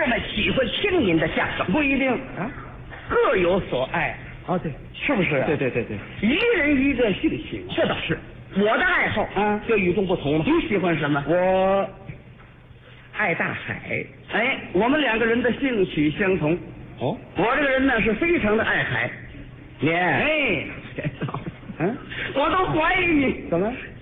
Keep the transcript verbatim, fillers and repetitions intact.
们喜欢听您的相声， 不一定啊。 各有所爱。 哦，对， 是不是啊？ 对对对对， 一个人一个性情，这倒是。我的爱好啊就与众不同了。你喜欢什么？ 我爱大海。 哎，我们两个人的兴趣相同。 哦， 我这个人呢是非常的爱海。 你哎， 别闹， 嗯， 我都怀疑你怎么？